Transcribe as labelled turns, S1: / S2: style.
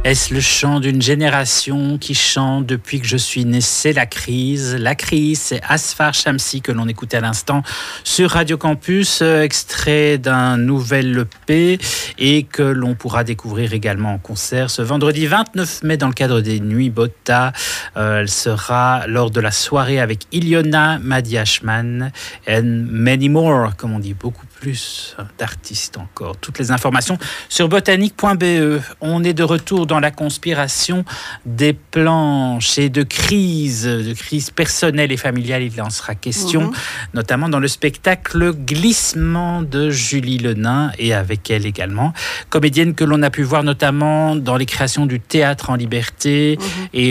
S1: Est-ce le chant d'une génération qui chante depuis que je suis né? C'est la crise. La crise, c'est Asfar Shamsi que l'on écoutait à l'instant sur Radio Campus, extrait d'un nouvel EP et que l'on pourra découvrir également en concert ce vendredi 29 mai dans le cadre des Nuits Botta. Elle sera lors de la soirée avec Iliona Madiashman and many more, comme on dit, beaucoup plus d'artistes encore. Toutes les informations sur botanique.be. On est de retour dans la conspiration des planches et de crise personnelle et familiale. Il en sera question, notamment dans le spectacle Glissement de Julie Lenain et avec elle également, comédienne que l'on a pu voir notamment dans les créations du Théâtre en Liberté et